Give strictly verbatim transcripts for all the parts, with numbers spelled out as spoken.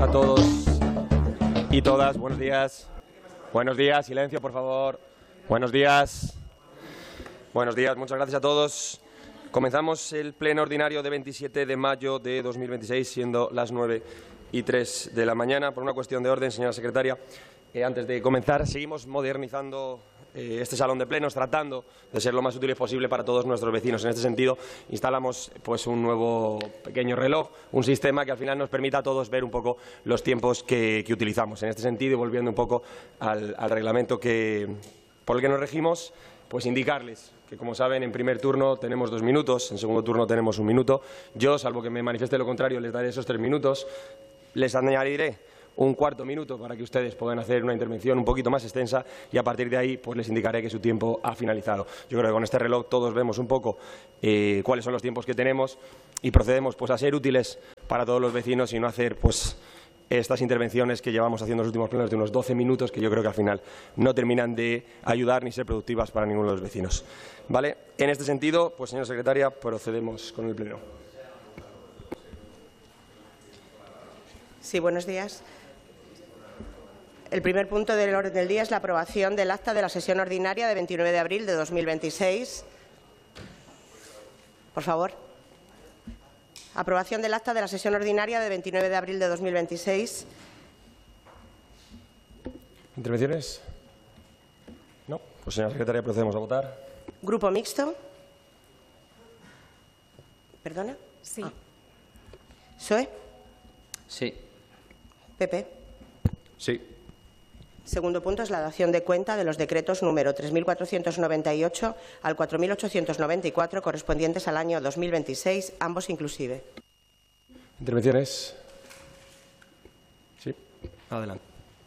A todos y todas, buenos días. Buenos días, silencio, por favor. Buenos días. Buenos días, muchas gracias a todos. Comenzamos el pleno ordinario de veintisiete de mayo de dos mil veintiséis, siendo las nueve y tres de la mañana. Por una cuestión de orden, señora secretaria, eh, antes de comenzar, seguimos modernizando eh, este salón de plenos, tratando de ser lo más útiles posible para todos nuestros vecinos. En este sentido, instalamos pues, un nuevo pequeño reloj, un sistema que al final nos permita a todos ver un poco los tiempos que, que utilizamos. En este sentido, y volviendo un poco al, al reglamento que, por el que nos regimos, pues indicarles que, como saben, en primer turno tenemos dos minutos, en segundo turno tenemos un minuto. Yo, salvo que me manifieste lo contrario, les daré esos tres minutos. Les añadiré un cuarto minuto para que ustedes puedan hacer una intervención un poquito más extensa y a partir de ahí pues les indicaré que su tiempo ha finalizado. Yo creo que con este reloj todos vemos un poco eh, cuáles son los tiempos que tenemos y procedemos pues a ser útiles para todos los vecinos y no hacer pues estas intervenciones que llevamos haciendo los últimos plenos de unos doce minutos que yo creo que al final no terminan de ayudar ni ser productivas para ninguno de los vecinos. ¿Vale? En este sentido, pues señora secretaria, procedemos con el pleno. Sí, buenos días. El primer punto del orden del día es la aprobación del acta de la sesión ordinaria de veintinueve de abril de dos mil veintiséis. Por favor. Aprobación del acta de la sesión ordinaria de veintinueve de abril de dos mil veintiséis. ¿Intervenciones? No. Pues señora secretaria, procedemos a votar. Grupo mixto. ¿Perdona? Sí. Ah. ¿P S O E? Sí. ¿P P? Sí. Segundo punto es la dación de cuenta de los decretos número tres mil cuatrocientos noventa y ocho al cuatro mil ochocientos noventa y cuatro correspondientes al año dos mil veintiséis, ambos inclusive. ¿Intervenciones? Sí. Adelante.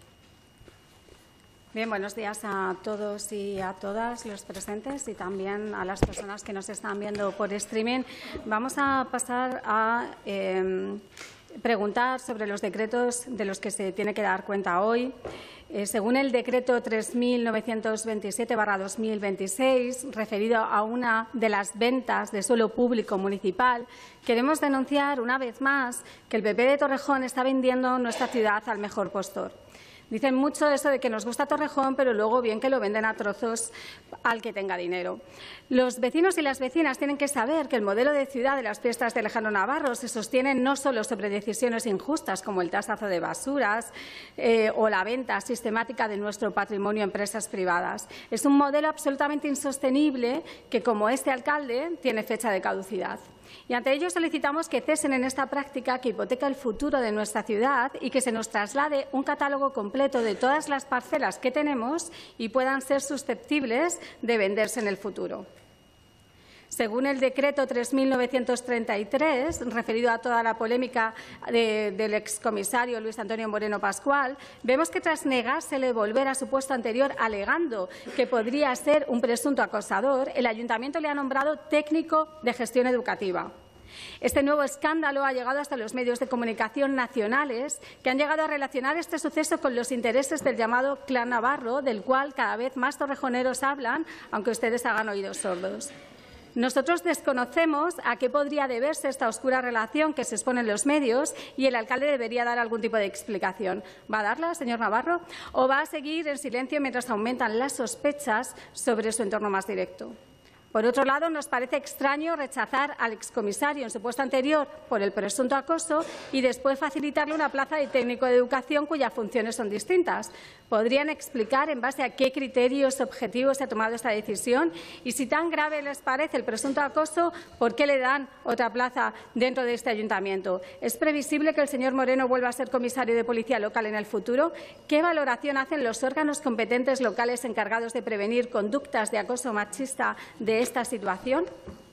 Bien, buenos días a todos y a todas los presentes y también a las personas que nos están viendo por streaming. Vamos a pasar a eh, preguntar sobre los decretos de los que se tiene que dar cuenta hoy. Eh, según el decreto tres mil novecientos veintisiete barra dos mil veintiséis, referido a una de las ventas de suelo público municipal, queremos denunciar una vez más que el P P de Torrejón está vendiendo nuestra ciudad al mejor postor. Dicen mucho eso de que nos gusta Torrejón, pero luego bien que lo venden a trozos al que tenga dinero. Los vecinos y las vecinas tienen que saber que el modelo de ciudad de las fiestas de Lejano Navarro se sostiene no solo sobre decisiones injustas como el tasazo de basuras eh, o la venta sistemática de nuestro patrimonio a empresas privadas. Es un modelo absolutamente insostenible que, como este alcalde, tiene fecha de caducidad. Y ante ello solicitamos que cesen en esta práctica que hipoteca el futuro de nuestra ciudad y que se nos traslade un catálogo completo de todas las parcelas que tenemos y puedan ser susceptibles de venderse en el futuro. Según el decreto tres mil novecientos treinta y tres, referido a toda la polémica de, del excomisario Luis Antonio Moreno Pascual, vemos que tras negársele volver a su puesto anterior alegando que podría ser un presunto acosador, el ayuntamiento le ha nombrado técnico de gestión educativa. Este nuevo escándalo ha llegado hasta los medios de comunicación nacionales, que han llegado a relacionar este suceso con los intereses del llamado Clan Navarro, del cual cada vez más torrejoneros hablan, aunque ustedes hagan oídos sordos. Nosotros desconocemos a qué podría deberse esta oscura relación que se expone en los medios y el alcalde debería dar algún tipo de explicación. ¿Va a darla, señor Navarro? ¿O va a seguir en silencio mientras aumentan las sospechas sobre su entorno más directo? Por otro lado, nos parece extraño rechazar al excomisario en su puesto anterior por el presunto acoso y después facilitarle una plaza de técnico de educación cuyas funciones son distintas. ¿Podrían explicar en base a qué criterios objetivos se ha tomado esta decisión? Y si tan grave les parece el presunto acoso, ¿por qué le dan otra plaza dentro de este ayuntamiento? ¿Es previsible que el señor Moreno vuelva a ser comisario de policía local en el futuro? ¿Qué valoración hacen los órganos competentes locales encargados de prevenir conductas de acoso machista de esta situación?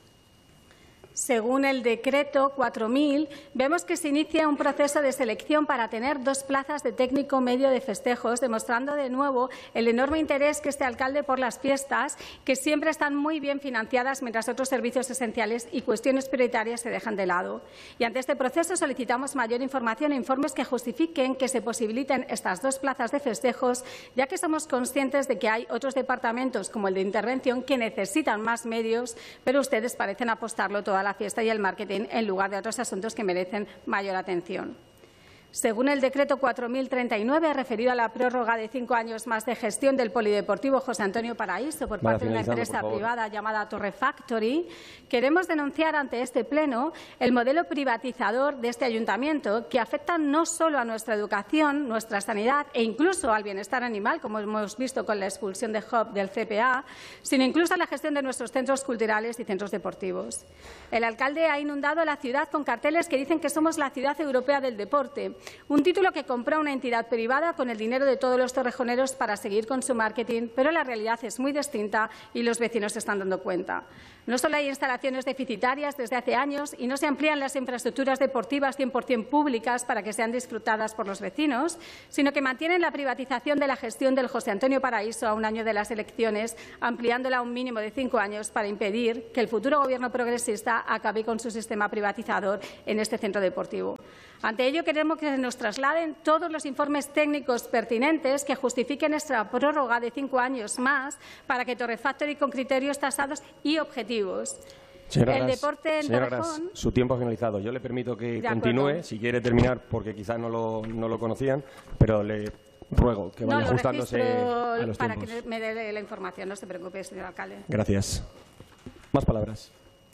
Según el decreto cuatro mil, vemos que se inicia un proceso de selección para tener dos plazas de técnico medio de festejos, demostrando de nuevo el enorme interés que este alcalde por las fiestas, que siempre están muy bien financiadas, mientras otros servicios esenciales y cuestiones prioritarias se dejan de lado. Y ante este proceso solicitamos mayor información e informes que justifiquen que se posibiliten estas dos plazas de festejos, ya que somos conscientes de que hay otros departamentos, como el de intervención, que necesitan más medios, pero ustedes parecen apostarlo toda la fiesta y el marketing en lugar de otros asuntos que merecen mayor atención. Según el decreto cuatro mil treinta y nueve, referido a la prórroga de cinco años más de gestión del polideportivo José Antonio Paraíso por parte de una empresa privada llamada Torre Factory, queremos denunciar ante este Pleno el modelo privatizador de este ayuntamiento, que afecta no solo a nuestra educación, nuestra sanidad e incluso al bienestar animal, como hemos visto con la expulsión de Hub del C P A, sino incluso a la gestión de nuestros centros culturales y centros deportivos. El alcalde ha inundado la ciudad con carteles que dicen que somos la ciudad europea del deporte, un título que compró una entidad privada con el dinero de todos los torrejoneros para seguir con su marketing, pero la realidad es muy distinta y los vecinos se están dando cuenta. No solo hay instalaciones deficitarias desde hace años y no se amplían las infraestructuras deportivas cien por cien públicas para que sean disfrutadas por los vecinos, sino que mantienen la privatización de la gestión del José Antonio Paraíso a un año de las elecciones, ampliándola a un mínimo de cinco años para impedir que el futuro Gobierno progresista acabe con su sistema privatizador en este centro deportivo. Ante ello, queremos que nos trasladen todos los informes técnicos pertinentes que justifiquen esta prórroga de cinco años más para que Torre Factory, con criterios tasados y objetivos. Señora el Gras, deporte en señora Torrejón... Gras, su tiempo ha finalizado. Yo le permito que continúe, si quiere terminar, porque quizás no lo, no lo conocían, pero le ruego que vaya no, ajustándose a los para tiempos. que me dé la información, no se preocupe, señor alcalde. Gracias. Más palabras.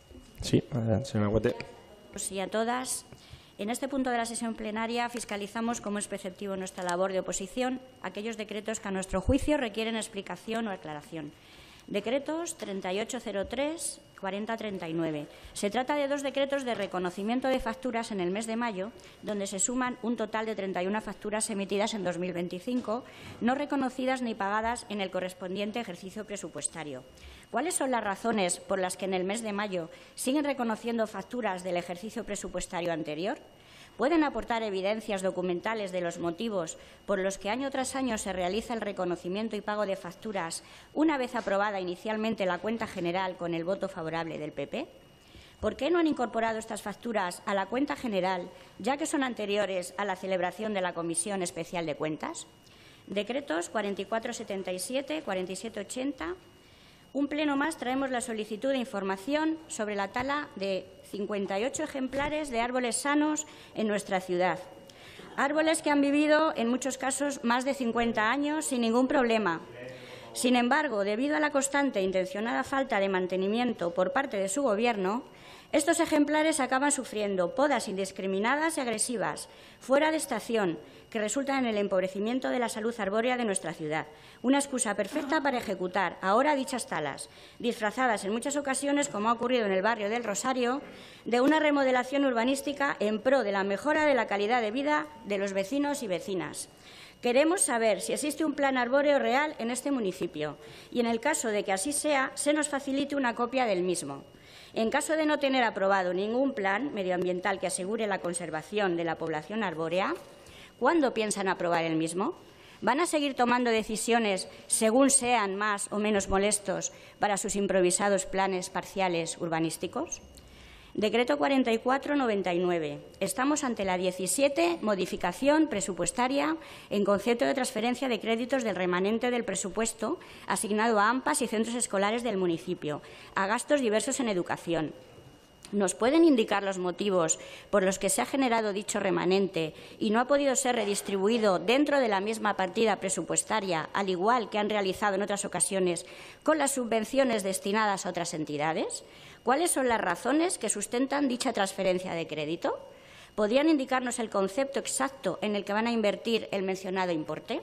Sí, señora Huete. Pues y a todas. En este punto de la sesión plenaria fiscalizamos, como es preceptivo en nuestra labor de oposición, aquellos decretos que, a nuestro juicio, requieren explicación o aclaración. Decretos treinta y ocho cero tres, cuarenta treinta y nueve. Se trata de dos decretos de reconocimiento de facturas en el mes de mayo, donde se suman un total de treinta y una facturas emitidas en dos mil veinticinco, no reconocidas ni pagadas en el correspondiente ejercicio presupuestario. ¿Cuáles son las razones por las que en el mes de mayo siguen reconociendo facturas del ejercicio presupuestario anterior? ¿Pueden aportar evidencias documentales de los motivos por los que año tras año se realiza el reconocimiento y pago de facturas una vez aprobada inicialmente la cuenta general con el voto favorable del P P? ¿Por qué no han incorporado estas facturas a la cuenta general, ya que son anteriores a la celebración de la Comisión Especial de Cuentas? Decretos cuarenta y cuatro setenta y siete, cuarenta y siete ochenta. Un pleno más traemos la solicitud de información sobre la tala de cincuenta y ocho ejemplares de árboles sanos en nuestra ciudad. Árboles que han vivido, en muchos casos, más de cincuenta años sin ningún problema. Sin embargo, debido a la constante e intencionada falta de mantenimiento por parte de su Gobierno, estos ejemplares acaban sufriendo podas indiscriminadas y agresivas, fuera de estación, que resultan en el empobrecimiento de la salud arbórea de nuestra ciudad. Una excusa perfecta para ejecutar ahora dichas talas, disfrazadas en muchas ocasiones, como ha ocurrido en el barrio del Rosario, de una remodelación urbanística en pro de la mejora de la calidad de vida de los vecinos y vecinas. Queremos saber si existe un plan arbóreo real en este municipio y, en el caso de que así sea, se nos facilite una copia del mismo. En caso de no tener aprobado ningún plan medioambiental que asegure la conservación de la población arbórea, ¿cuándo piensan aprobar el mismo? ¿Van a seguir tomando decisiones según sean más o menos molestos para sus improvisados planes parciales urbanísticos? Decreto cuarenta y cuatro noventa y nueve. Estamos ante la diecisiete modificación presupuestaria en concepto de transferencia de créditos del remanente del presupuesto asignado a AMPAs y centros escolares del municipio, a gastos diversos en educación. ¿Nos pueden indicar los motivos por los que se ha generado dicho remanente y no ha podido ser redistribuido dentro de la misma partida presupuestaria, al igual que han realizado en otras ocasiones con las subvenciones destinadas a otras entidades? ¿Cuáles son las razones que sustentan dicha transferencia de crédito? ¿Podrían indicarnos el concepto exacto en el que van a invertir el mencionado importe?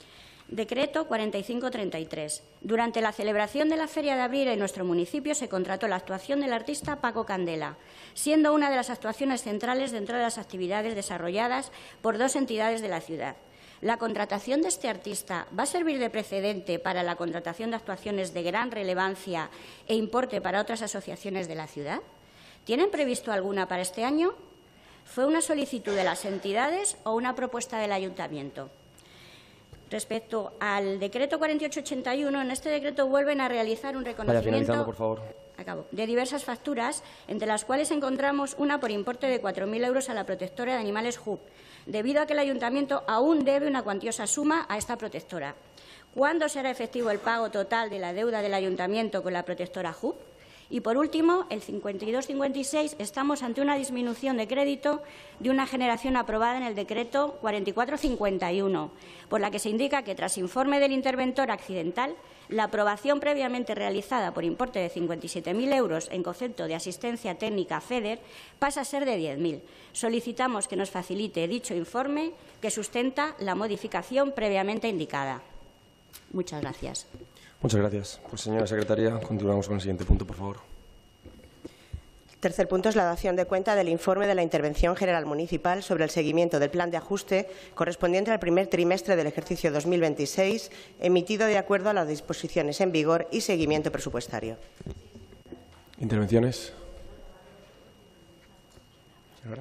Decreto cuarenta y cinco treinta y tres. Durante la celebración de la Feria de Abril en nuestro municipio se contrató la actuación del artista Paco Candela, siendo una de las actuaciones centrales dentro de las actividades desarrolladas por dos entidades de la ciudad. ¿La contratación de este artista va a servir de precedente para la contratación de actuaciones de gran relevancia e importe para otras asociaciones de la ciudad? ¿Tienen previsto alguna para este año? ¿Fue una solicitud de las entidades o una propuesta del ayuntamiento? Respecto al decreto cuarenta y ocho ochenta y uno, en este decreto vuelven a realizar un reconocimiento por favor. Acabo, de diversas facturas, entre las cuales encontramos una por importe de cuatro mil euros a la protectora de animales Hub, debido a que el ayuntamiento aún debe una cuantiosa suma a esta protectora. ¿Cuándo será efectivo el pago total de la deuda del ayuntamiento con la protectora Hub? Y, por último, el cincuenta y dos cincuenta y seis, estamos ante una disminución de crédito de una generación aprobada en el decreto cuarenta y cuatro cincuenta y uno, por la que se indica que, tras informe del interventor accidental, la aprobación previamente realizada por importe de cincuenta y siete mil euros en concepto de asistencia técnica FEDER pasa a ser de diez mil. Solicitamos que nos facilite dicho informe que sustenta la modificación previamente indicada. Muchas gracias. Muchas gracias. Pues, señora secretaria, continuamos con el siguiente punto, por favor. El tercer punto es la dación de cuenta del informe de la Intervención General Municipal sobre el seguimiento del plan de ajuste correspondiente al primer trimestre del ejercicio dos mil veintiséis, emitido de acuerdo a las disposiciones en vigor y seguimiento presupuestario. ¿Intervenciones? Señora.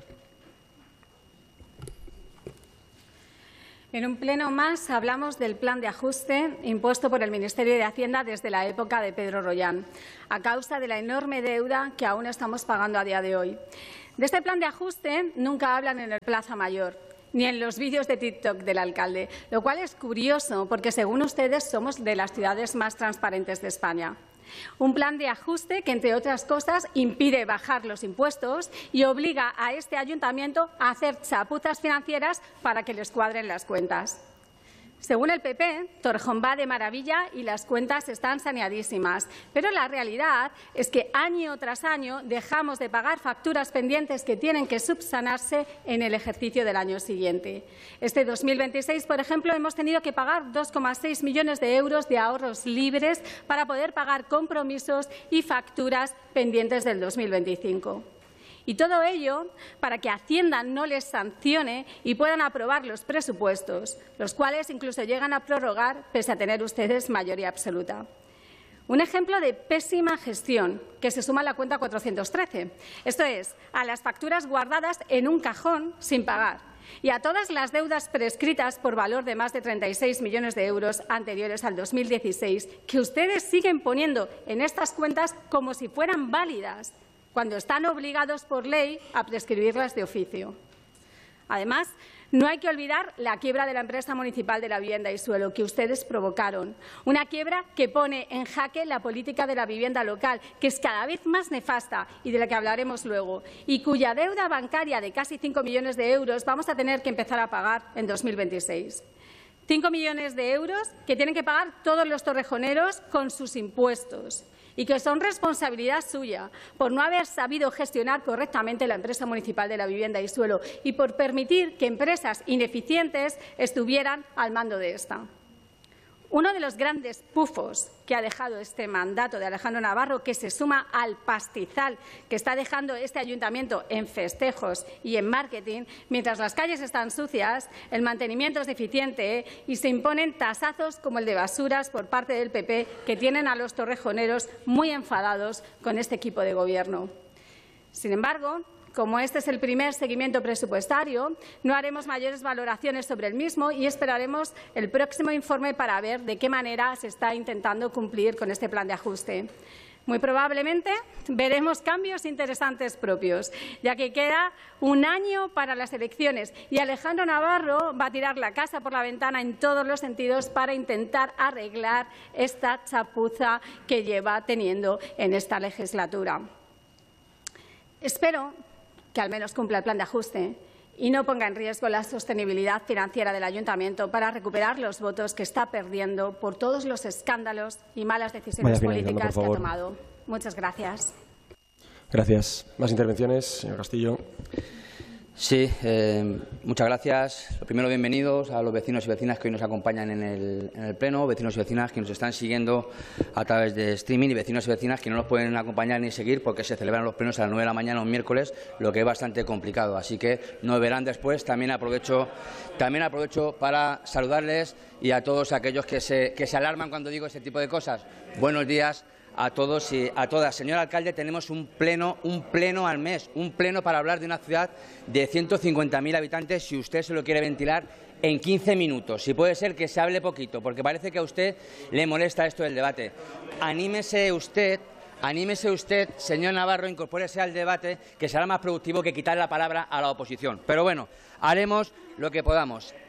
En un pleno más hablamos del plan de ajuste impuesto por el Ministerio de Hacienda desde la época de Pedro Rollán, a causa de la enorme deuda que aún estamos pagando a día de hoy. De este plan de ajuste nunca hablan en el Plaza Mayor, ni en los vídeos de TikTok del alcalde, lo cual es curioso porque, según ustedes, somos de las ciudades más transparentes de España. Un plan de ajuste que, entre otras cosas, impide bajar los impuestos y obliga a este ayuntamiento a hacer chapuzas financieras para que les cuadren las cuentas. Según el P P, Torrejón va de maravilla y las cuentas están saneadísimas. Pero la realidad es que año tras año dejamos de pagar facturas pendientes que tienen que subsanarse en el ejercicio del año siguiente. Este dos mil veintiséis, por ejemplo, hemos tenido que pagar dos coma seis millones de euros de ahorros libres para poder pagar compromisos y facturas pendientes del dos mil veinticinco. Y todo ello para que Hacienda no les sancione y puedan aprobar los presupuestos, los cuales incluso llegan a prorrogar pese a tener ustedes mayoría absoluta. Un ejemplo de pésima gestión que se suma a la cuenta cuatrocientos trece. Esto es, a las facturas guardadas en un cajón sin pagar y a todas las deudas prescritas por valor de más de treinta y seis millones de euros anteriores al dos mil dieciséis, que ustedes siguen poniendo en estas cuentas como si fueran válidas, cuando están obligados por ley a prescribirlas de oficio. Además, no hay que olvidar la quiebra de la empresa municipal de la vivienda y suelo que ustedes provocaron. Una quiebra que pone en jaque la política de la vivienda local, que es cada vez más nefasta y de la que hablaremos luego, y cuya deuda bancaria de casi cinco millones de euros vamos a tener que empezar a pagar en dos mil veintiséis. Cinco millones de euros que tienen que pagar todos los torrejoneros con sus impuestos y que son responsabilidad suya por no haber sabido gestionar correctamente la empresa municipal de la vivienda y suelo y por permitir que empresas ineficientes estuvieran al mando de esta. Uno de los grandes pufos que ha dejado este mandato de Alejandro Navarro, que se suma al pastizal que está dejando este ayuntamiento en festejos y en marketing, mientras las calles están sucias, el mantenimiento es deficiente y se imponen tasazos como el de basuras por parte del P P, que tienen a los torrejoneros muy enfadados con este equipo de gobierno. Sin embargo, como este es el primer seguimiento presupuestario, no haremos mayores valoraciones sobre el mismo y esperaremos el próximo informe para ver de qué manera se está intentando cumplir con este plan de ajuste. Muy probablemente veremos cambios interesantes propios, ya que queda un año para las elecciones y Alejandro Navarro va a tirar la casa por la ventana en todos los sentidos para intentar arreglar esta chapuza que lleva teniendo en esta legislatura. Espero que al menos cumpla el plan de ajuste y no ponga en riesgo la sostenibilidad financiera del ayuntamiento para recuperar los votos que está perdiendo por todos los escándalos y malas decisiones políticas que ha tomado. Muchas gracias. Gracias. ¿Más intervenciones, señor Castillo? Sí, eh, muchas gracias. Lo primero, bienvenidos a los vecinos y vecinas que hoy nos acompañan en el, en el Pleno, vecinos y vecinas que nos están siguiendo a través de streaming y vecinos y vecinas que no nos pueden acompañar ni seguir porque se celebran los plenos a las nueve de la mañana un miércoles, lo que es bastante complicado. Así que nos verán después. También aprovecho, también aprovecho para saludarles y a todos aquellos que se, que se alarman cuando digo ese tipo de cosas. Buenos días a todos y a todas. Señor alcalde, tenemos un pleno, un pleno al mes, un pleno para hablar de una ciudad de ciento cincuenta mil habitantes, si usted se lo quiere ventilar en quince minutos. Si puede ser que se hable poquito, porque parece que a usted le molesta esto del debate. Anímese usted, anímese usted, señor Navarro, incorpórese al debate, que será más productivo que quitar la palabra a la oposición. Pero bueno, haremos lo que podamos.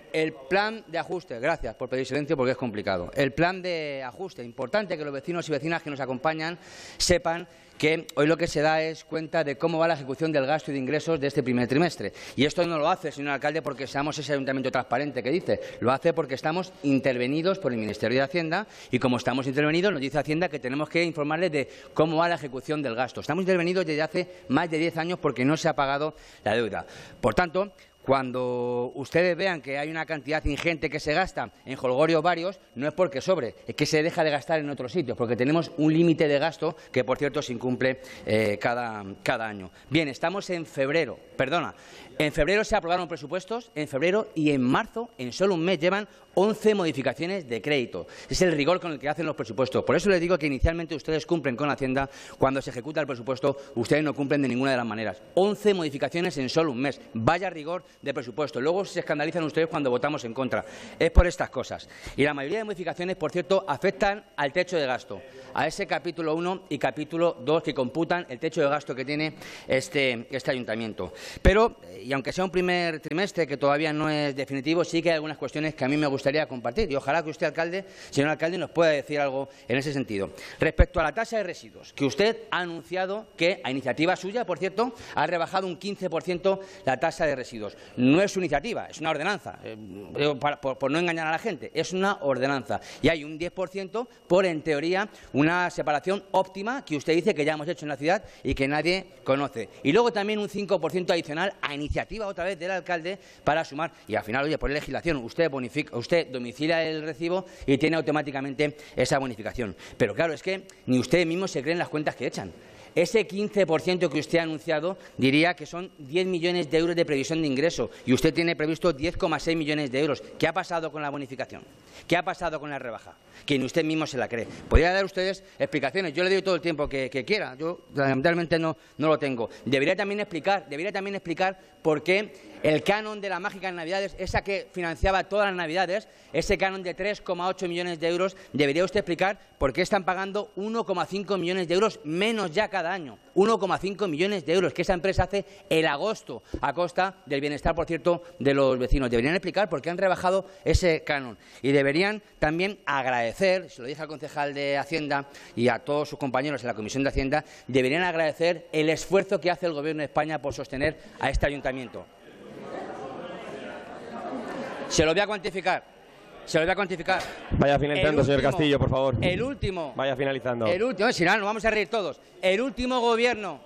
el plan de ajuste, gracias por pedir silencio porque es complicado, el plan de ajuste, importante que los vecinos y vecinas que nos acompañan sepan que hoy lo que se da es cuenta de cómo va la ejecución del gasto y de ingresos de este primer trimestre. Y esto no lo hace, señor alcalde, porque seamos ese ayuntamiento transparente que dice, lo hace porque estamos intervenidos por el Ministerio de Hacienda y como estamos intervenidos nos dice Hacienda que tenemos que informarles de cómo va la ejecución del gasto. Estamos intervenidos desde hace más de diez años porque no se ha pagado la deuda. Por tanto, cuando ustedes vean que hay una cantidad ingente que se gasta en jolgorios varios, no es porque sobre, es que se deja de gastar en otros sitios, porque tenemos un límite de gasto que, por cierto, se incumple eh, cada, cada año. Bien, estamos en febrero, perdona, en febrero se aprobaron presupuestos, en febrero y en marzo, en solo un mes, llevan once modificaciones de crédito. Es el rigor con el que hacen los presupuestos. Por eso les digo que inicialmente ustedes cumplen con Hacienda, cuando se ejecuta el presupuesto, ustedes no cumplen de ninguna de las maneras. once modificaciones en solo un mes. Vaya rigor de presupuesto. Luego se escandalizan ustedes cuando votamos en contra. Es por estas cosas. Y la mayoría de modificaciones, por cierto, afectan al techo de gasto, a ese capítulo uno y capítulo dos que computan el techo de gasto que tiene este, este ayuntamiento. Pero, y aunque sea un primer trimestre que todavía no es definitivo, sí que hay algunas cuestiones que a mí me gustaría compartir y ojalá que usted, alcalde, señor alcalde, nos pueda decir algo en ese sentido. Respecto a la tasa de residuos, que usted ha anunciado que, a iniciativa suya, por cierto, ha rebajado un quince por ciento la tasa de residuos. No es su iniciativa, es una ordenanza, eh, por, por, por no engañar a la gente, es una ordenanza. Y hay un diez por ciento por, en teoría, una separación óptima que usted dice que ya hemos hecho en la ciudad y que nadie conoce. Y luego también un cinco por ciento adicional a iniciativa otra vez del alcalde para sumar. Y al final, oye, por legislación, usted bonifica, usted domicilia el recibo y tiene automáticamente esa bonificación. Pero claro, es que ni ustedes mismos se creen las cuentas que echan. Ese quince por ciento que usted ha anunciado diría que son diez millones de euros de previsión de ingreso y usted tiene previsto diez coma seis millones de euros. ¿Qué ha pasado con la bonificación? ¿Qué ha pasado con la rebaja? Que ni usted mismo se la cree. Podría dar ustedes explicaciones. Yo le doy todo el tiempo que, que quiera. Yo lamentablemente no, no lo tengo. Debería también explicar, debería también explicar por qué el canon de la mágica en Navidades, esa que financiaba todas las Navidades, ese canon de tres coma ocho millones de euros, debería usted explicar por qué están pagando uno coma cinco millones de euros menos ya cada año. uno coma cinco millones de euros que esa empresa hace el agosto a costa del bienestar, por cierto, de los vecinos. Deberían explicar por qué han rebajado ese canon. Y deberían también agradecer, se lo dije al concejal de Hacienda y a todos sus compañeros en la Comisión de Hacienda, deberían agradecer el esfuerzo que hace el Gobierno de España por sostener a este ayuntamiento. Se lo voy a cuantificar. Se lo voy a cuantificar. Vaya finalizando, último, señor Castillo, por favor. El último. Vaya finalizando. El último, si no, nos vamos a reír todos. El último gobierno.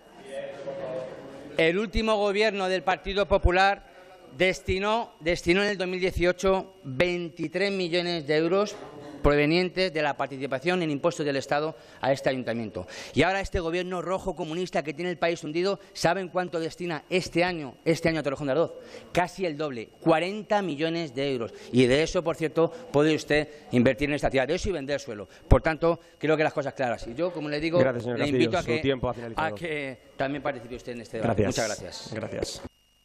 El último gobierno del Partido Popular destinó, destinó en el dos mil dieciocho veintitrés millones de euros provenientes de la participación en impuestos del Estado a este ayuntamiento. Y ahora este gobierno rojo comunista que tiene el país hundido, ¿saben cuánto destina este año, este año a Torrejón de Ardoz? Casi el doble, cuarenta millones de euros. Y de eso, por cierto, puede usted invertir en esta ciudad, de eso y vender suelo. Por tanto, creo que las cosas claras. Y yo, como le digo, gracias, señor le Castillo. invito a que, Su tiempo ha a que también participe usted en este debate. Gracias. Muchas gracias. Gracias.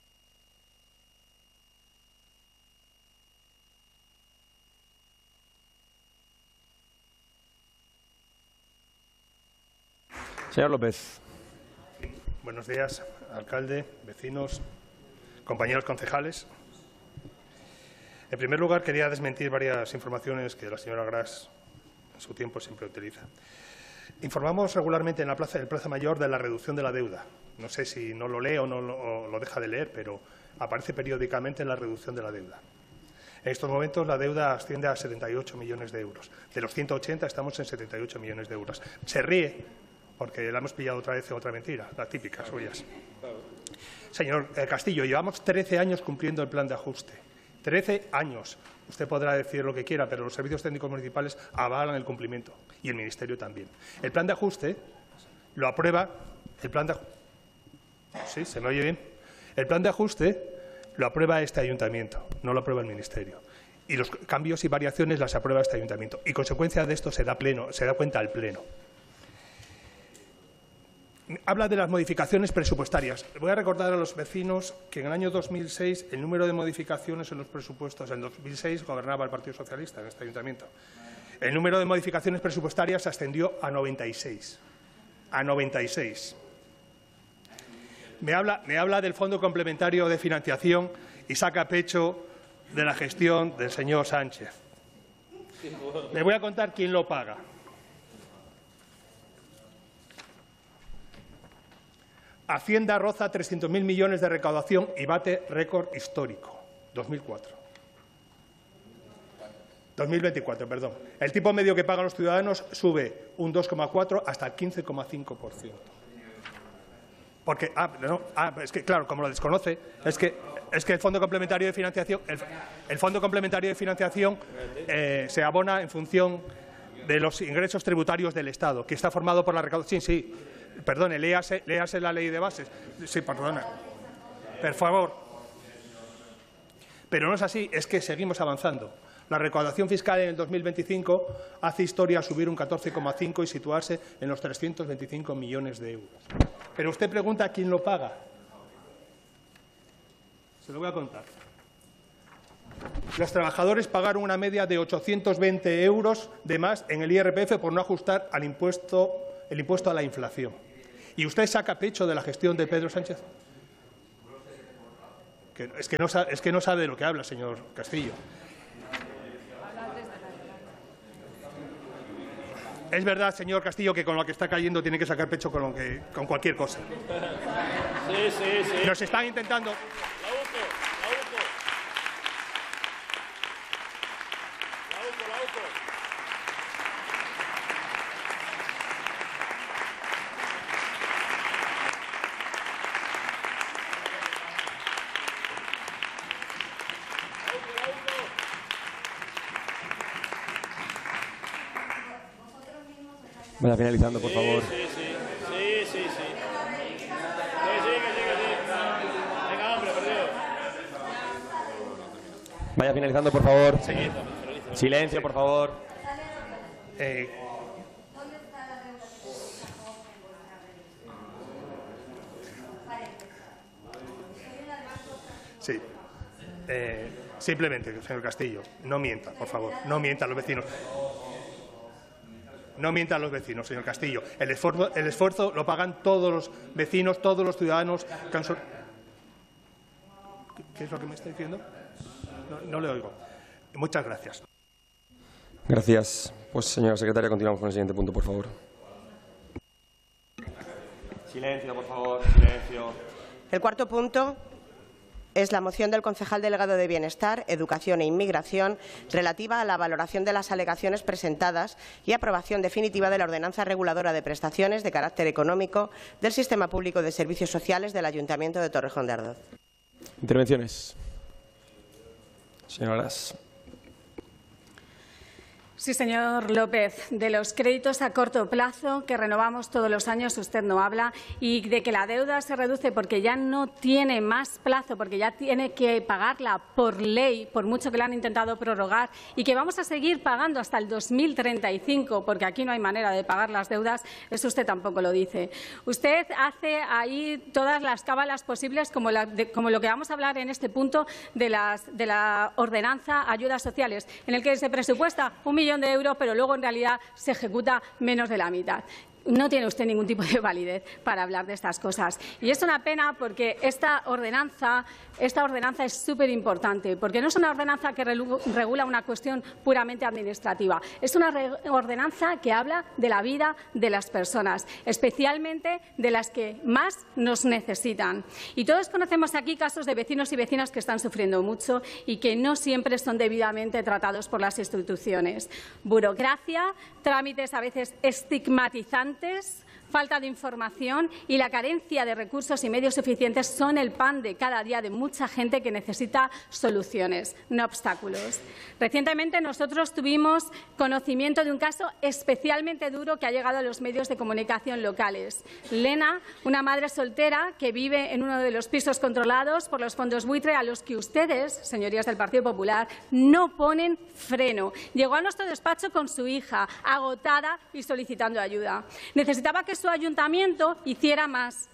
Señor López. Buenos días, alcalde, vecinos, compañeros concejales. En primer lugar, quería desmentir varias informaciones que la señora Gras en su tiempo siempre utiliza. Informamos regularmente en la Plaza, el Plaza Mayor de la reducción de la deuda. No sé si no lo lee o no lo, o lo deja de leer, pero aparece periódicamente en la reducción de la deuda. En estos momentos la deuda asciende a setenta y ocho millones de euros. De los ciento ochenta estamos en setenta y ocho millones de euros. Se ríe porque la hemos pillado otra vez otra mentira, la típica, suyas. Señor Castillo, llevamos trece años cumpliendo el plan de ajuste. trece años. Usted podrá decir lo que quiera, pero los servicios técnicos municipales avalan el cumplimiento y el Ministerio también. El plan de ajuste lo aprueba. El plan de sí, se me oye bien. El plan de ajuste lo aprueba este ayuntamiento, no lo aprueba el Ministerio. Y los cambios y variaciones las aprueba este ayuntamiento. Y consecuencia de esto se da pleno, se da cuenta al pleno. Habla de las modificaciones presupuestarias. Voy a recordar a los vecinos que en el año dos mil seis el número de modificaciones en los presupuestos, en dos mil seis gobernaba el Partido Socialista en este ayuntamiento. El número de modificaciones presupuestarias ascendió a noventa y seis. A noventa y seis. Me habla, me habla del Fondo Complementario de Financiación y saca pecho de la gestión del señor Sánchez. Le voy a contar quién lo paga. Hacienda roza trescientos mil millones de recaudación y bate récord histórico. dos mil cuatro. dos mil veinticuatro, perdón. El tipo medio que pagan los ciudadanos sube un dos coma cuatro hasta el quince coma cinco por ciento. Porque, ah, no, ah, es que, claro, como lo desconoce, es que, es que el Fondo Complementario de Financiación, el, el Fondo Complementario de Financiación eh, se abona en función de los ingresos tributarios del Estado, que está formado por la recaudación. Sí, sí, perdone, léase, léase la ley de bases. Sí, perdona. Por favor. Pero no es así, es que seguimos avanzando. La recaudación fiscal en el dos mil veinticinco hace historia a subir un catorce coma cinco y situarse en los trescientos veinticinco millones de euros. Pero usted pregunta quién lo paga. Se lo voy a contar. Los trabajadores pagaron una media de ochocientos veinte euros de más en el I R P F por no ajustar al impuesto, el impuesto a la inflación. ¿Y usted saca pecho de la gestión de Pedro Sánchez? Que, es, que no, es que no sabe de lo que habla, señor Castillo. Es verdad, señor Castillo, que con lo que está cayendo tiene que sacar pecho con, lo que, con cualquier cosa. Sí, sí, sí. Nos están intentando. La UCO, la UCO. La UCO, la UCO. Vaya finalizando, por favor. Sí, sí, sí, sí, sí. Sí, sí, que sí, que sí. Venga, hombre, perdido. Vaya finalizando, por favor. Seguid. Silencio, por favor. Eh, sí. Eh, simplemente, señor Castillo, no mienta, por favor. No mienta a los vecinos. No mientan los vecinos, señor Castillo. El esfuerzo, el esfuerzo lo pagan todos los vecinos, todos los ciudadanos. Que han... ¿Qué es lo que me está diciendo? No, no le oigo. Muchas gracias. Gracias. Pues, señora secretaria, continuamos con el siguiente punto, por favor. Silencio, por favor. Silencio. El cuarto punto es la moción del concejal delegado de Bienestar, Educación e Inmigración relativa a la valoración de las alegaciones presentadas y aprobación definitiva de la ordenanza reguladora de prestaciones de carácter económico del Sistema Público de Servicios Sociales del Ayuntamiento de Torrejón de Ardoz. Intervenciones. Señora Gras. Sí, señor López, de los créditos a corto plazo que renovamos todos los años usted no habla, y de que la deuda se reduce porque ya no tiene más plazo, porque ya tiene que pagarla por ley, por mucho que la han intentado prorrogar, y que vamos a seguir pagando hasta el dos mil treinta y cinco, porque aquí no hay manera de pagar las deudas, eso usted tampoco lo dice. Usted hace ahí todas las cábalas posibles, como, la, de, como lo que vamos a hablar en este punto de, las, de la ordenanza ayudas sociales, en el que se presupuesta un millón de euros, pero luego en realidad se ejecuta menos de la mitad. No tiene usted ningún tipo de validez para hablar de estas cosas. Y es una pena porque esta ordenanza, esta ordenanza es súper importante, porque no es una ordenanza que regula una cuestión puramente administrativa. Es una ordenanza que habla de la vida de las personas, especialmente de las que más nos necesitan. Y todos conocemos aquí casos de vecinos y vecinas que están sufriendo mucho y que no siempre son debidamente tratados por las instituciones. Burocracia, trámites a veces estigmatizantes, falta de información y la carencia de recursos y medios suficientes son el pan de cada día de mucha gente que necesita soluciones, no obstáculos. Recientemente nosotros tuvimos conocimiento de un caso especialmente duro que ha llegado a los medios de comunicación locales. Lena, una madre soltera que vive en uno de los pisos controlados por los fondos buitre a los que ustedes, señorías del Partido Popular, no ponen freno. Llegó a nuestro despacho con su hija, agotada y solicitando ayuda. Necesitaba que su ayuntamiento hiciera más.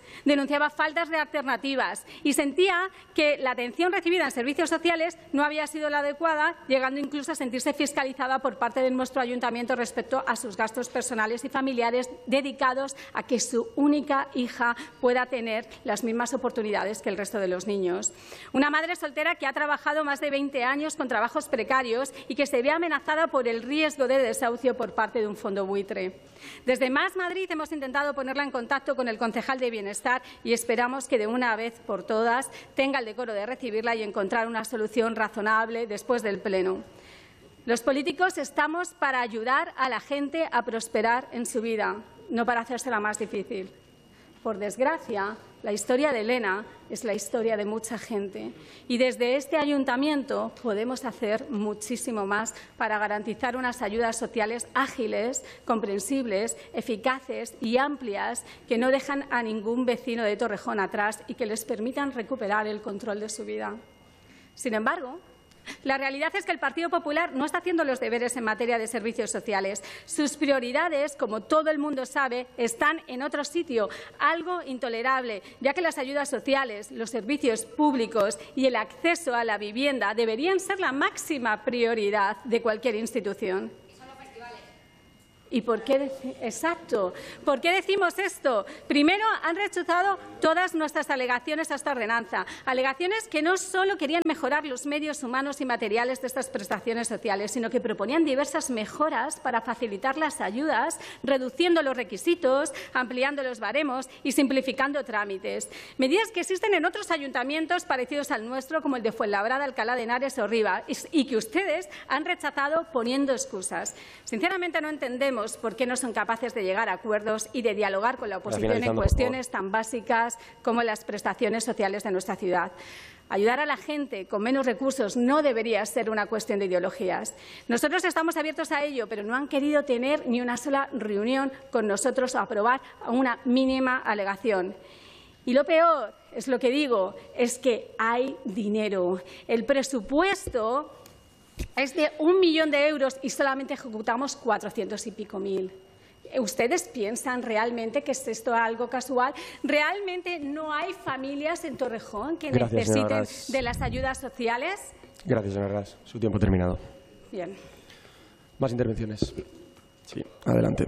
Denunciaba faltas de alternativas y sentía que la atención recibida en servicios sociales no había sido la adecuada, llegando incluso a sentirse fiscalizada por parte de nuestro ayuntamiento respecto a sus gastos personales y familiares dedicados a que su única hija pueda tener las mismas oportunidades que el resto de los niños. Una madre soltera que ha trabajado más de veinte años con trabajos precarios y que se ve amenazada por el riesgo de desahucio por parte de un fondo buitre. Desde Más Madrid hemos intentado ponerla en contacto con el concejal de Bienestar y esperamos que de una vez por todas tenga el decoro de recibirla y encontrar una solución razonable después del Pleno. Los políticos estamos para ayudar a la gente a prosperar en su vida, no para hacérsela más difícil. Por desgracia, la historia de Elena es la historia de mucha gente y desde este ayuntamiento podemos hacer muchísimo más para garantizar unas ayudas sociales ágiles, comprensibles, eficaces y amplias que no dejan a ningún vecino de Torrejón atrás y que les permitan recuperar el control de su vida. Sin embargo, la realidad es que el Partido Popular no está haciendo los deberes en materia de servicios sociales. Sus prioridades, como todo el mundo sabe, están en otro sitio, algo intolerable, ya que las ayudas sociales, los servicios públicos y el acceso a la vivienda deberían ser la máxima prioridad de cualquier institución. ¿Y por qué? Exacto. ¿Por qué decimos esto? Primero, han rechazado todas nuestras alegaciones a esta ordenanza. Alegaciones que no solo querían mejorar los medios humanos y materiales de estas prestaciones sociales, sino que proponían diversas mejoras para facilitar las ayudas, reduciendo los requisitos, ampliando los baremos y simplificando trámites. Medidas que existen en otros ayuntamientos parecidos al nuestro, como el de Fuenlabrada, Alcalá de Henares o Rivas, y que ustedes han rechazado poniendo excusas. Sinceramente, no entendemos por qué no son capaces de llegar a acuerdos y de dialogar con la oposición en cuestiones tan básicas como las prestaciones sociales de nuestra ciudad. Ayudar a la gente con menos recursos no debería ser una cuestión de ideologías. Nosotros estamos abiertos a ello, pero no han querido tener ni una sola reunión con nosotros o aprobar una mínima alegación. Y lo peor, es lo que digo, es que hay dinero. El presupuesto es de un millón de euros y solamente ejecutamos cuatrocientos y pico mil. ¿Ustedes piensan realmente que es esto algo casual? ¿Realmente no hay familias en Torrejón que Gracias, necesiten de las ayudas sociales? Gracias, señora Gras. Su tiempo terminado. Bien. ¿Más intervenciones? Sí, adelante.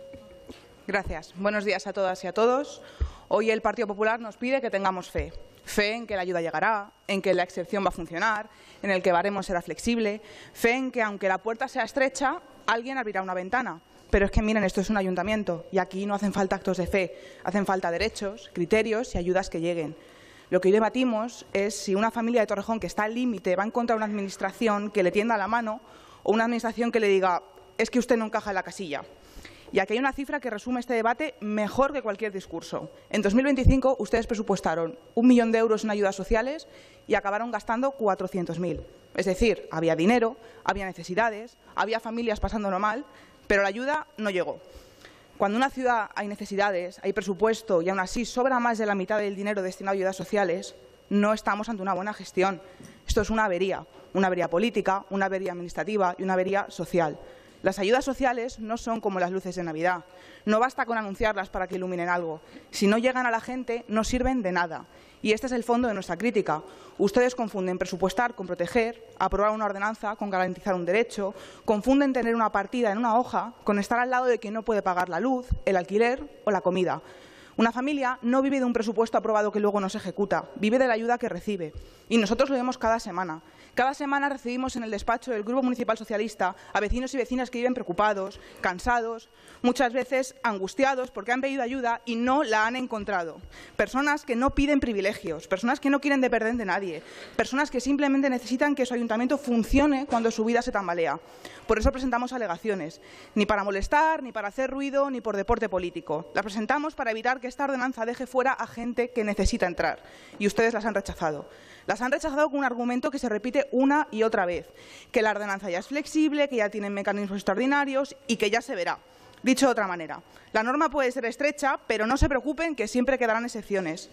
Gracias. Buenos días a todas y a todos. Hoy el Partido Popular nos pide que tengamos fe. Fe en que la ayuda llegará, en que la excepción va a funcionar, en el que baremo será flexible, fe en que, aunque la puerta sea estrecha, alguien abrirá una ventana. Pero es que, miren, esto es un ayuntamiento y aquí no hacen falta actos de fe, hacen falta derechos, criterios y ayudas que lleguen. Lo que hoy debatimos es si una familia de Torrejón que está al límite va a encontrar una administración que le tienda la mano o una administración que le diga es que usted no encaja en la casilla. Y aquí hay una cifra que resume este debate mejor que cualquier discurso. En dos mil veinticinco ustedes presupuestaron un millón de euros en ayudas sociales y acabaron gastando cuatrocientos mil. Es decir, había dinero, había necesidades, había familias pasándolo mal, pero la ayuda no llegó. Cuando en una ciudad hay necesidades, hay presupuesto y aún así sobra más de la mitad del dinero destinado a ayudas sociales, no estamos ante una buena gestión. Esto es una avería, una avería política, una avería administrativa y una avería social. Las ayudas sociales no son como las luces de Navidad. No basta con anunciarlas para que iluminen algo. Si no llegan a la gente, no sirven de nada. Y este es el fondo de nuestra crítica. Ustedes confunden presupuestar con proteger, aprobar una ordenanza con garantizar un derecho, confunden tener una partida en una hoja con estar al lado de quien no puede pagar la luz, el alquiler o la comida. Una familia no vive de un presupuesto aprobado que luego no se ejecuta, vive de la ayuda que recibe. Y nosotros lo vemos cada semana. Cada semana recibimos en el despacho del Grupo Municipal Socialista a vecinos y vecinas que viven preocupados, cansados, muchas veces angustiados porque han pedido ayuda y no la han encontrado. Personas que no piden privilegios, personas que no quieren depender de nadie, personas que simplemente necesitan que su ayuntamiento funcione cuando su vida se tambalea. Por eso presentamos alegaciones, ni para molestar, ni para hacer ruido, ni por deporte político. Las presentamos para evitar que esta ordenanza deje fuera a gente que necesita entrar. Y ustedes las han rechazado. Las han rechazado con un argumento que se repite una y otra vez, que la ordenanza ya es flexible, que ya tienen mecanismos extraordinarios y que ya se verá. Dicho de otra manera, la norma puede ser estrecha, pero no se preocupen que siempre quedarán excepciones.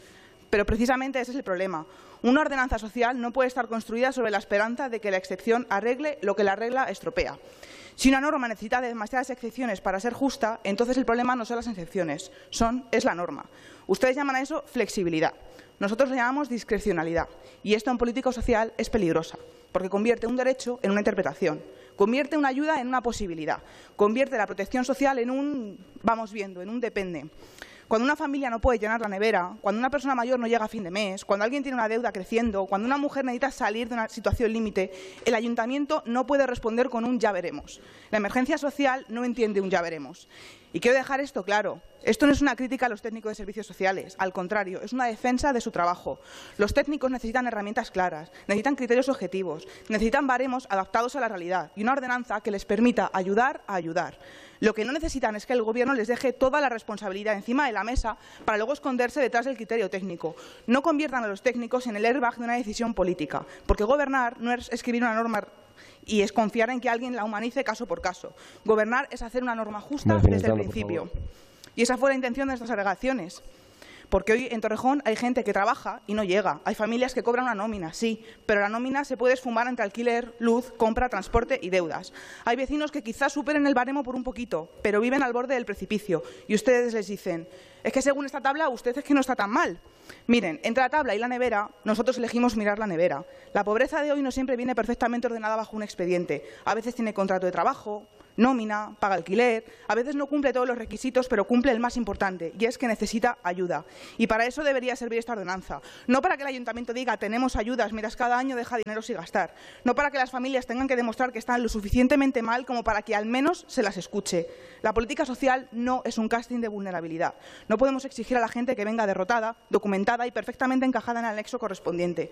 Pero precisamente ese es el problema. Una ordenanza social no puede estar construida sobre la esperanza de que la excepción arregle lo que la regla estropea. Si una norma necesita de demasiadas excepciones para ser justa, entonces el problema no son las excepciones, son, es la norma. Ustedes llaman a eso flexibilidad. Nosotros lo llamamos discrecionalidad. Y esto en política social es peligrosa, porque convierte un derecho en una interpretación, convierte una ayuda en una posibilidad, convierte la protección social en un vamos viendo, en un depende. Cuando una familia no puede llenar la nevera, cuando una persona mayor no llega a fin de mes, cuando alguien tiene una deuda creciendo, cuando una mujer necesita salir de una situación límite, el ayuntamiento no puede responder con un ya veremos. La emergencia social no entiende un ya veremos. Y quiero dejar esto claro. Esto no es una crítica a los técnicos de servicios sociales. Al contrario, es una defensa de su trabajo. Los técnicos necesitan herramientas claras, necesitan criterios objetivos, necesitan baremos adaptados a la realidad y una ordenanza que les permita ayudar a ayudar. Lo que no necesitan es que el Gobierno les deje toda la responsabilidad encima de la mesa para luego esconderse detrás del criterio técnico. No conviertan a los técnicos en el airbag de una decisión política, porque gobernar no es escribir una norma y es confiar en que alguien la humanice caso por caso. Gobernar es hacer una norma justa desde el principio. Y esa fue la intención de estas alegaciones. Porque hoy en Torrejón hay gente que trabaja y no llega. Hay familias que cobran una nómina, sí, pero la nómina se puede esfumar entre alquiler, luz, compra, transporte y deudas. Hay vecinos que quizás superen el baremo por un poquito, pero viven al borde del precipicio. Y ustedes les dicen, es que según esta tabla, usted es que no está tan mal. Miren, entre la tabla y la nevera, nosotros elegimos mirar la nevera. La pobreza de hoy no siempre viene perfectamente ordenada bajo un expediente. A veces tiene contrato de trabajo, nómina, paga alquiler, a veces no cumple todos los requisitos, pero cumple el más importante, y es que necesita ayuda. Y para eso debería servir esta ordenanza. No para que el ayuntamiento diga tenemos ayudas mientras cada año deja dinero sin gastar. No para que las familias tengan que demostrar que están lo suficientemente mal como para que al menos se las escuche. La política social no es un casting de vulnerabilidad. No podemos exigir a la gente que venga derrotada, documentada y perfectamente encajada en el anexo correspondiente.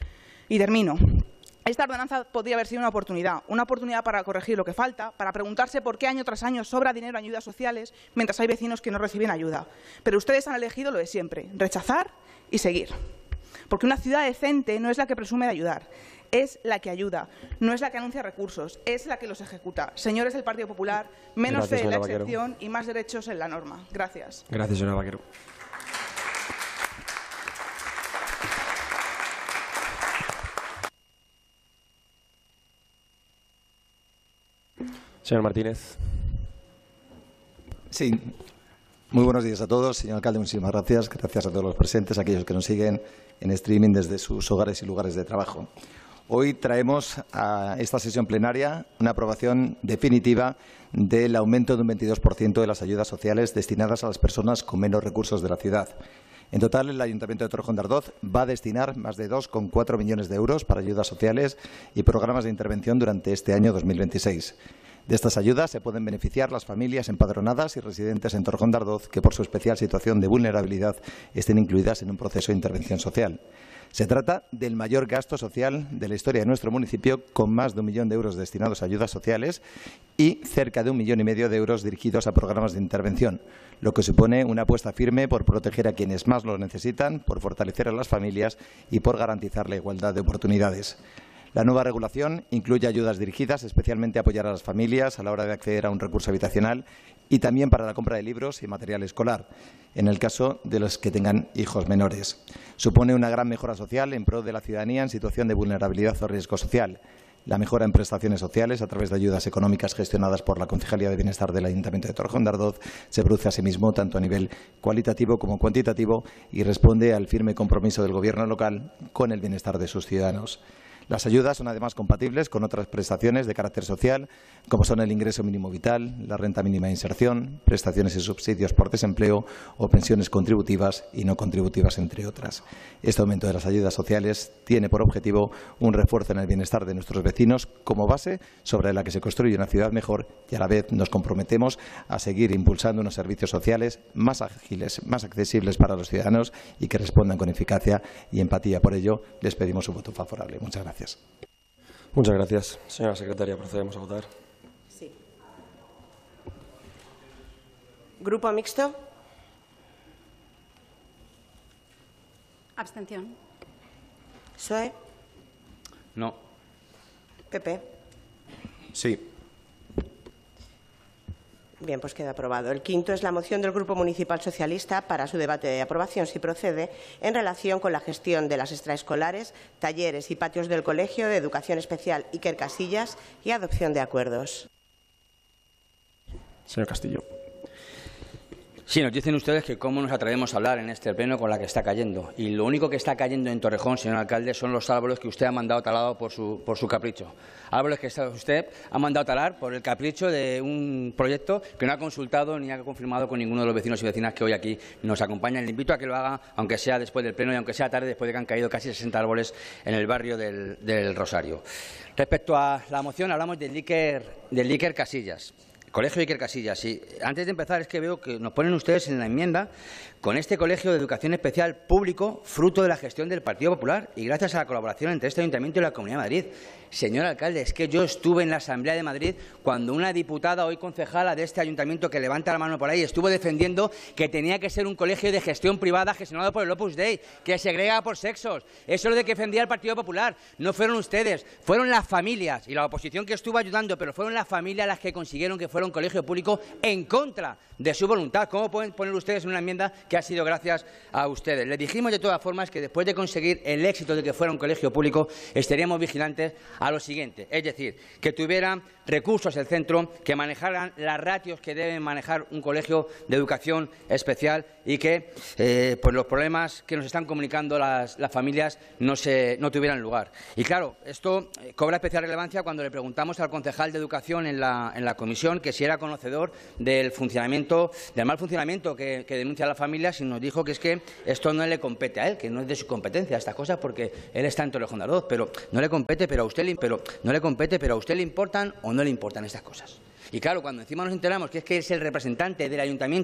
Y termino. Esta ordenanza podría haber sido una oportunidad, una oportunidad para corregir lo que falta, para preguntarse por qué año tras año sobra dinero en ayudas sociales mientras hay vecinos que no reciben ayuda. Pero ustedes han elegido lo de siempre, rechazar y seguir. Porque una ciudad decente no es la que presume de ayudar, es la que ayuda, no es la que anuncia recursos, es la que los ejecuta. Señores del Partido Popular, menos fe en la excepción y más derechos en la norma. Gracias. Gracias, señora Vaquero. Señor Martínez. Sí. Muy buenos días a todos. Señor alcalde, muchísimas gracias. Gracias a todos los presentes, a aquellos que nos siguen en streaming desde sus hogares y lugares de trabajo. Hoy traemos a esta sesión plenaria una aprobación definitiva del aumento de un veintidós por ciento de las ayudas sociales destinadas a las personas con menos recursos de la ciudad. En total, el Ayuntamiento de Torrejón de Ardoz va a destinar más de dos coma cuatro millones de euros para ayudas sociales y programas de intervención durante este año dos mil veintiséis. De estas ayudas se pueden beneficiar las familias empadronadas y residentes en Torrejón de Ardoz que, por su especial situación de vulnerabilidad, estén incluidas en un proceso de intervención social. Se trata del mayor gasto social de la historia de nuestro municipio, con más de un millón de euros destinados a ayudas sociales y cerca de un millón y medio de euros dirigidos a programas de intervención, lo que supone una apuesta firme por proteger a quienes más lo necesitan, por fortalecer a las familias y por garantizar la igualdad de oportunidades. La nueva regulación incluye ayudas dirigidas especialmente a apoyar a las familias a la hora de acceder a un recurso habitacional y también para la compra de libros y material escolar, en el caso de los que tengan hijos menores. Supone una gran mejora social en pro de la ciudadanía en situación de vulnerabilidad o riesgo social. La mejora en prestaciones sociales a través de ayudas económicas gestionadas por la Concejalía de Bienestar del Ayuntamiento de Torrejón de Ardoz se produce asimismo tanto a nivel cualitativo como cuantitativo y responde al firme compromiso del Gobierno local con el bienestar de sus ciudadanos. Las ayudas son además compatibles con otras prestaciones de carácter social, como son el ingreso mínimo vital, la renta mínima de inserción, prestaciones y subsidios por desempleo o pensiones contributivas y no contributivas, entre otras. Este aumento de las ayudas sociales tiene por objetivo un refuerzo en el bienestar de nuestros vecinos como base sobre la que se construye una ciudad mejor y a la vez nos comprometemos a seguir impulsando unos servicios sociales más ágiles, más accesibles para los ciudadanos y que respondan con eficacia y empatía. Por ello, les pedimos su voto favorable. Muchas gracias. Gracias. Muchas gracias. Señora secretaria, procedemos a votar. Sí. Grupo Mixto. Abstención. P S O E. No. P P. Sí. Bien, pues queda aprobado. El quinto es la moción del Grupo Municipal Socialista para su debate de aprobación, si procede, en relación con la gestión de las extraescolares, talleres y patios del Colegio de Educación Especial Iker Casillas y adopción de acuerdos. Señor Castillo. Sí, nos dicen ustedes que cómo nos atrevemos a hablar en este pleno con la que está cayendo. Y lo único que está cayendo en Torrejón, señor alcalde, son los árboles que usted ha mandado talados por su, por su capricho. Árboles que usted ha mandado talar por el capricho de un proyecto que no ha consultado ni ha confirmado con ninguno de los vecinos y vecinas que hoy aquí nos acompañan. Le invito a que lo haga, aunque sea después del pleno y aunque sea tarde, después de que han caído casi sesenta árboles en el barrio del, del Rosario. Respecto a la moción, hablamos del Iker, del Iker Casillas. Colegio Iker Casillas. Y antes de empezar, es que veo que nos ponen ustedes en la enmienda con este colegio de educación especial público, fruto de la gestión del Partido Popular y gracias a la colaboración entre este ayuntamiento y la Comunidad de Madrid. Señor alcalde, es que yo estuve en la Asamblea de Madrid cuando una diputada, hoy concejala de este ayuntamiento, que levanta la mano por ahí, estuvo defendiendo que tenía que ser un colegio de gestión privada gestionado por el Opus Dei, que segrega por sexos. Eso es lo de que defendía el Partido Popular. No fueron ustedes, fueron las familias y la oposición que estuvo ayudando, pero fueron las familias las que consiguieron que fuera un colegio público en contra de su voluntad. ¿Cómo pueden poner ustedes en una enmienda que ha sido gracias a ustedes? Les dijimos de todas formas que después de conseguir el éxito de que fuera un colegio público, estaríamos vigilantes a lo siguiente, es decir, que tuvieran recursos el centro, que manejaran las ratios que deben manejar un colegio de educación especial y que eh, pues los problemas que nos están comunicando las, las familias no, se, no tuvieran lugar. Y claro, esto eh, cobra especial relevancia cuando le preguntamos al concejal de Educación en la, en la comisión que si era conocedor del funcionamiento, del mal funcionamiento que, que denuncian las familias, y nos dijo que es que esto no le compete a él, que no es de su competencia estas cosas porque él está en Torrejón de Ardoz, pero no le compete, pero a usted le, pero no le compete, pero a usted le importan o no le importan estas cosas. Y claro, cuando encima nos enteramos que es que es el representante del ayuntamiento